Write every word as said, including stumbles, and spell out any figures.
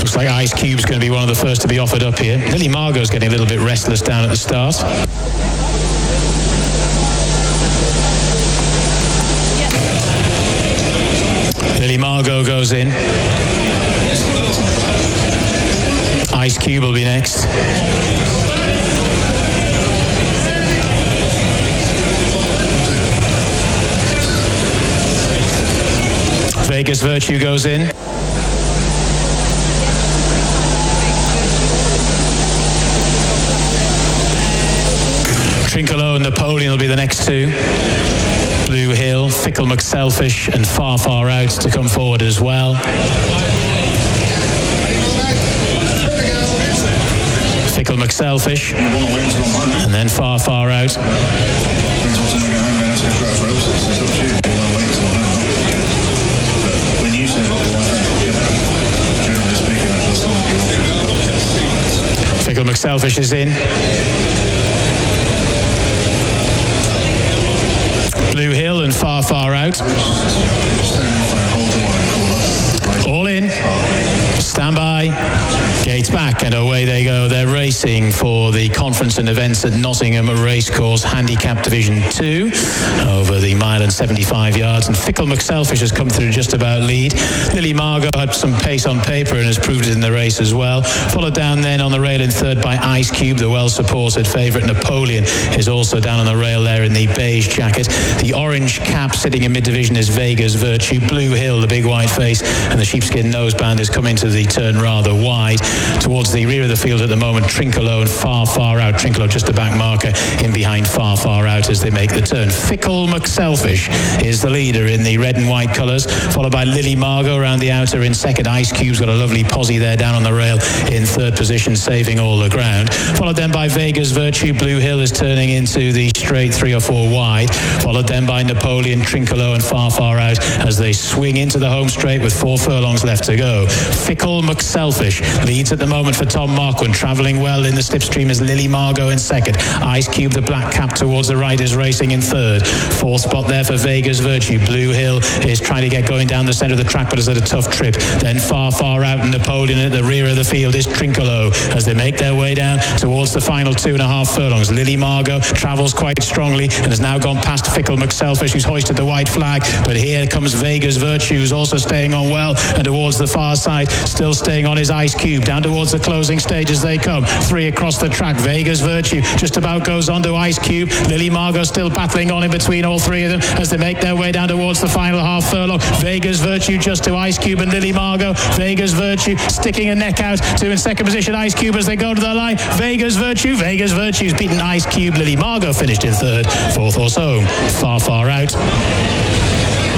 Looks like Ice Cube's going to be one of the first to be offered up here. Lily Margot's getting a little bit restless down at the start. Lily Margot goes in. Ice Cube will be next. Vegas Virtue goes in. Trincolo and Napoleon will be the next two. Blue Hill, Fickle McSelfish and Far Far Out to come forward as well. Fickle McSelfish and then Far Far Out. Fickle McSelfish is in. Blue Hill and Far Far Out. All in. Stand by. Gates back and away they go. They're racing for the conference and events at Nottingham Racecourse Handicap Division two over the mile and seventy-five yards, and Fickle McSelfish has come through just about lead. Lily Margot had some pace on paper and has proved it in the race as well. Followed down then on the rail in third by Ice Cube. The well-supported favourite Napoleon is also down on the rail there in the beige jacket. The orange cap sitting in mid-division is Vegas Virtue. Blue Hill, the big white face, and the sheepskin noseband has come into the turn rather wide. Towards the rear of the field at the moment, Trincolo and Far Far Out. Trincolo just a back marker in behind Far Far Out as they make the turn. Fickle McSelfish is the leader in the red and white colours, followed by Lily Margot around the outer in second. Ice Cube's got a lovely posse there down on the rail in third position, saving all the ground. Followed then by Vegas Virtue. Blue Hill is turning into the straight three or four wide. Followed then by Napoleon, Trincolo and Far Far Out as they swing into the home straight with four furlongs left to go. Fickle McSelfish leads at the moment for Tom Marquand. Travelling well in the slipstream is Lily Margot in second. Ice Cube, the black cap towards the right, is racing in third. Fourth spot there for Vegas Virtue. Blue Hill is trying to get going down the centre of the track, but is at a tough trip. Then Far Far Out and Napoleon at the rear of the field is Trincolo as they make their way down towards the final two and a half furlongs. Lily Margot travels quite strongly and has now gone past Fickle McSelfish, who's hoisted the white flag. But here comes Vegas Virtue, who's also staying on well, and towards the far side, still staying on is Ice Cube. Down towards the closing stage as they come. Three across the track. Vegas Virtue just about goes on to Ice Cube. Lily Margot still battling on in between all three of them as they make their way down towards the final half furlong. Vegas Virtue just to Ice Cube and Lily Margot. Vegas Virtue sticking a neck out to in second position Ice Cube as they go to the line. Vegas Virtue. Vegas Virtue's beaten Ice Cube. Lily Margot finished in third. Fourth or so. Far Far Out.